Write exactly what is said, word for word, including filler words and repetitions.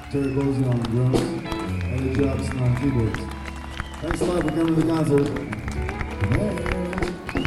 Terry Bosey on drums, Ellie Jackson on keyboards. Thanks a lot for coming to the concert. Yeah.